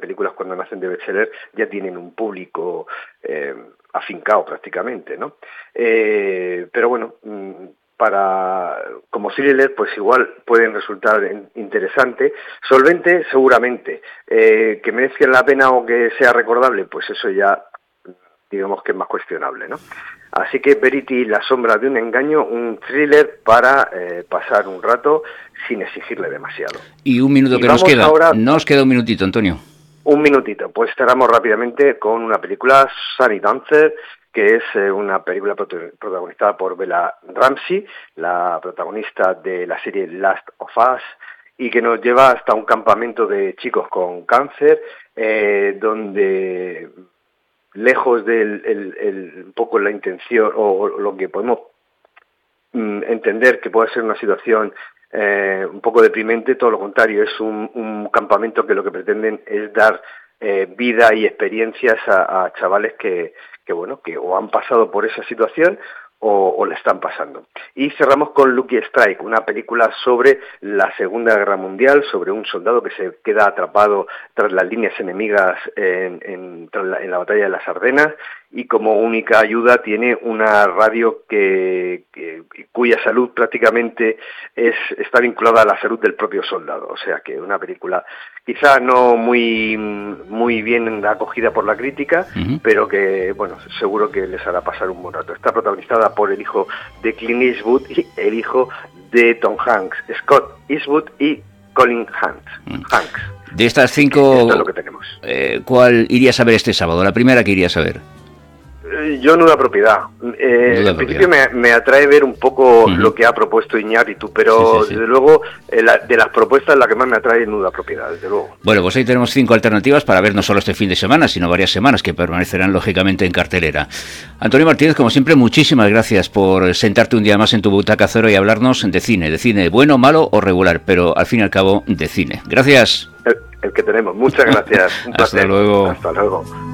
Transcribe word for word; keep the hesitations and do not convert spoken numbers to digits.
películas cuando nacen de bestseller ya tienen un público eh, afincado prácticamente, ¿no? Eh, pero bueno, para como thriller, pues igual pueden resultar interesante, solvente seguramente, eh, que merezca la pena o que sea recordable, pues eso ya digamos que es más cuestionable, ¿no? Así que Verity, La sombra de un engaño, un thriller para eh, pasar un rato sin exigirle demasiado. Y un minuto y que nos queda, ahora, nos queda un minutito, Antonio. Un minutito, pues cerramos rápidamente con una película, Sunny Dancer, que es eh, una película prot- protagonizada por Bella Ramsey, la protagonista de la serie Last of Us, y que nos lleva hasta un campamento de chicos con cáncer, eh, donde lejos del el, el, un poco la intención o, o lo que podemos mm, entender que puede ser una situación eh, un poco deprimente, todo lo contrario, es un, un campamento que lo que pretenden es dar eh, vida y experiencias a, a chavales que, que bueno, que o han pasado por esa situación o, o le están pasando. Y cerramos con Lucky Strike, una película sobre la Segunda Guerra Mundial, sobre un soldado que se queda atrapado tras las líneas enemigas en, en, tras la, en la batalla de las Ardenas, y como única ayuda tiene una radio que, que cuya salud prácticamente es está vinculada a la salud del propio soldado. O sea que una película quizá no muy muy bien acogida por la crítica, uh-huh. pero que bueno, seguro que les hará pasar un buen rato. Está protagonizada por el hijo de Clint Eastwood y el hijo de Tom Hanks, Scott Eastwood y Colin Hanks. Uh-huh. Hanks. De estas cinco, esto es lo que tenemos. Eh, ¿Cuál irías a ver este sábado? La primera que irías a ver. Yo Nuda Propiedad. Eh, Nuda en principio me, me atrae ver un poco uh-huh. lo que ha propuesto Iñárritu, pero sí, sí, sí. desde luego eh, la, de las propuestas la que más me atrae es Nuda Propiedad, desde luego. Bueno, pues ahí tenemos cinco alternativas para ver no solo este fin de semana, sino varias semanas que permanecerán lógicamente en cartelera. Antonio Martínez, como siempre, muchísimas gracias por sentarte un día más en tu butaca cero y hablarnos de cine, de cine bueno, malo o regular, pero al fin y al cabo de cine. Gracias. El, el que tenemos. Muchas gracias. Un Hasta placer. luego. Hasta luego.